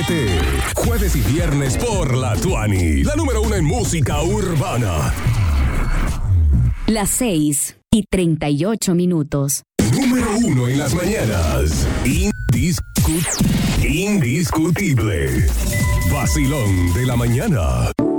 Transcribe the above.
Atrévete. Jueves y viernes por la Tuani. La número 1 en música urbana. Las 6:38. Número 1 en las mañanas. Indiscutible. Vacilón de la mañana.